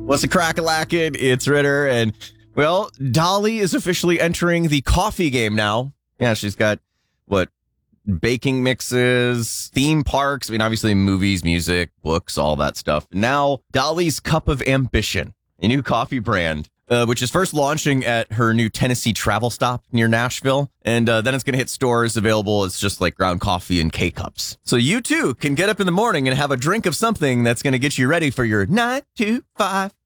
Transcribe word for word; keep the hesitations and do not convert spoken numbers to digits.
What's a crack-a-lackin'? It's Ritter, and, well, Dolly is officially entering the coffee game now. Yeah, she's got, what, baking mixes, theme parks, I mean, obviously movies, music, books, all that stuff. Now, Dolly's Cup of Ambition, a new coffee brand, uh, which is first launching at her new Tennessee travel stop near Nashville. And uh, then it's going to hit stores available as just like ground coffee and K-cups. So you too can get up in the morning and have a drink of something that's going to get you ready for your nine to five.